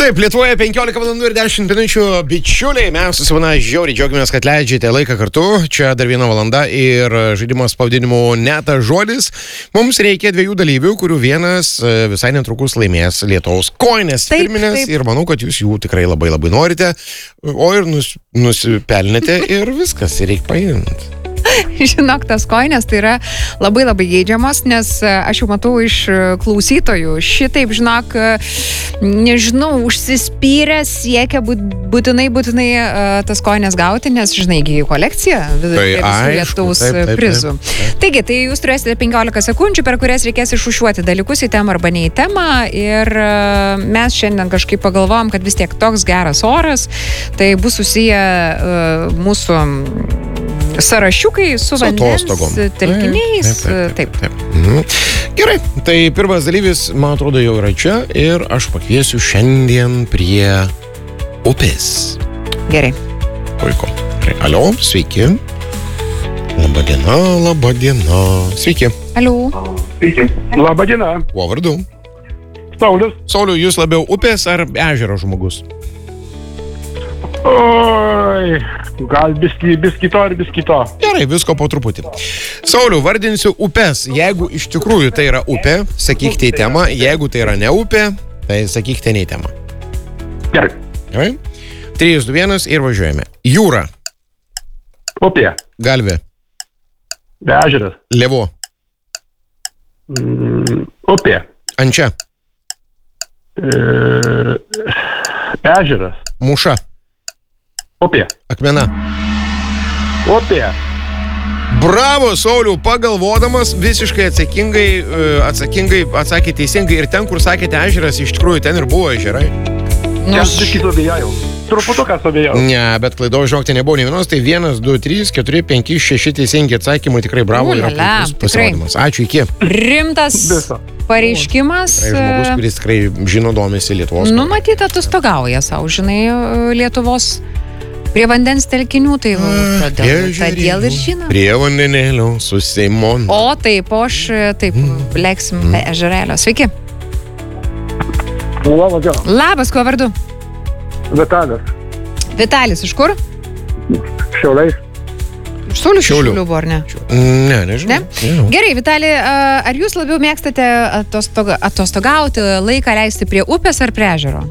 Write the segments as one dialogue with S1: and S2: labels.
S1: Taip, Lietuvoje 15 valandų ir 10 minučių, bičiuliai, mes su Savana žiauriai džiaugiamės, kad leidžiate laiką kartu. Čia dar 1 valanda ir žaidimas pavadinimu Netas žodis. Mums reikia 2 dalyvių, kurių vienas visai netrukus laimės Lietuvos kojinės firminės ir manau, kad jūs jų tikrai labai norite, o ir nusipelnėte ir viskas, reikia paimti.
S2: Žinok, tas kojinės tai yra labai geidžiamos, nes aš jau matau iš klausytojų šitaip, žinok, nežinau, užsispyrę siekia būtinai tas kojinės gauti, nes, žinai, įgyjų kolekciją visų Lietuvos prizų. Taigi, tai jūs turėsite 15 sekundžių, per kurias reikės išrūšiuoti dalykus į temą arba ne į temą ir mes šiandien kažkaip pagalvojom, kad vis tiek toks geras oras, tai bus susiję mūsų sąrašiukai su vandens telkiniais. Taip.
S1: Gerai, tai pirmas dalyvis, man atrodo, jau yra čia ir aš pakviesiu šiandien prie upės.
S2: Gerai.
S1: Puiku. Alio, sveiki. Labadiena. Sveiki.
S2: Alio.
S3: Sveiki. Labadiena.
S1: Kuo vardu?
S3: Saulius.
S1: Sauliu, jūs labiau upės ar ežero žmogus?
S3: Oi, gal biskito ar biskito.
S1: Gerai, visko po truputį. Sauliu, vardinsiu upės. Jeigu iš tikrųjų tai yra upė, sakykite į temą. Jeigu tai yra ne upė, tai sakykite ne į temą.
S3: Gerai.
S1: 3, 2, 1 ir važiuojame. Jūra.
S3: Upė.
S1: Galvė.
S3: Ežeras.
S1: Levo.
S3: Upė.
S1: Ančia.
S3: Ežeras.
S1: Mūša.
S3: Upė.
S1: Akmena.
S3: Upė.
S1: Bravo, Sauliu, pagalvodamas visiškai atsakingai atsakė teisingai ir ten, kur sakėte ežeras, iš tikrųjų ten ir buvo ežerai.
S3: Aš biskito abejojau. Truputukas abejojau.
S1: Ne, bet klaidos žinokite nebuvo nei vienos, tai 1, 2, 3, 4, 5, 6 teisingi atsakymai, tikrai bravo, yra puikus pasirodymas. Ačiū, iki.
S2: Rimtas pareiškimas.
S1: Tai žmogus, kuris tikrai žino, domisi Lietuvos.
S2: Numatyta, atostogauja savo, žinai, Lietuvos prie vandens telkinių, tai todėl ir žino.
S1: Prie vandenėlio su Seimon.
S2: O taip, aš taip, leksim be ežerėlio. Sveiki. Labas, kuo vardu?
S3: Vitalis.
S2: Vitalis, iš kur?
S3: Šiauliais.
S2: Iš Šiaulių buvo, ar ne?
S1: Ne, nežinau.
S2: Ne? Gerai, Vitali, ar jūs labiau mėgstate atostogauti, laiką leisti prie upės ar prie ežero?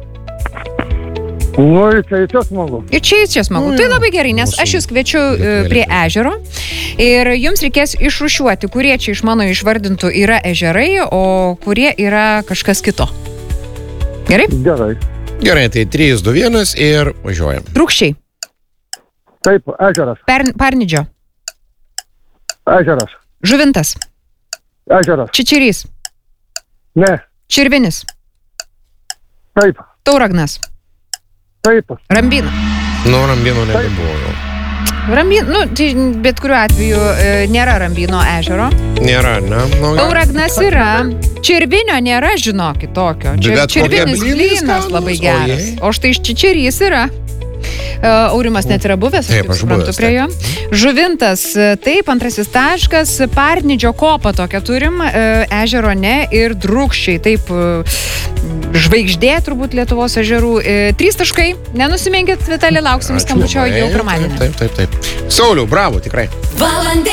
S3: Nu, čia smagu.
S2: Ir čia smagu. Tai labai gerai, nes aš jūs kviečiu prie ežero ir jums reikės išrūšiuoti, kurie čia iš mano išvardintų yra ežerai, o kurie yra kažkas kito. Gerai?
S1: Gerai, tai 3, 2, 1 ir važiuojam.
S2: Drūkščiai.
S3: Taip, ežeras.
S2: Parnidžio.
S3: Ežeras.
S2: Žuvintas.
S3: Ežeras.
S2: Čičirys.
S3: Ne.
S2: Čirvinis.
S3: Taip.
S2: Tauragnas.
S3: Taip.
S2: Rambina.
S1: Rambino nebebuvo jau.
S2: Tai bet kuriuo atveju nėra Rambino ežero.
S1: Nėra, ne?
S2: Tauragnas yra. Čirvinio nėra, žinokit, tokio. Čirvinis blynas labai geras. O štai Čičirys yra. Aurimas net yra buvęs, aš taip suprantu prie jo. Žuvintas, taip, 2 taškas, Parnidžio kopą tokią turim, ežero ne ir Drūkščiai, taip, žvaigždė turbūt Lietuvos ežerų. 3 taškai, nenusimenkit, Vitali, lauksim skambučio jau pirmadienį.
S1: Taip. Sauliau, bravo, tikrai.